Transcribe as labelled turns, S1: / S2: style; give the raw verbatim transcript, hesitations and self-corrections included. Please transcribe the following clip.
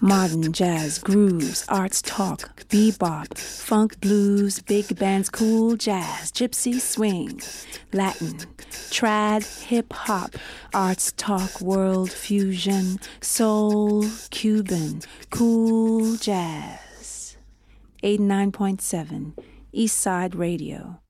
S1: Modern jazz, grooves, arts talk, bebop, funk, blues, big bands, cool jazz, gypsy swing, Latin, trad, hip-hop, arts talk, world fusion, soul, Cuban, cool jazz. eighty-nine point seven East Side Radio.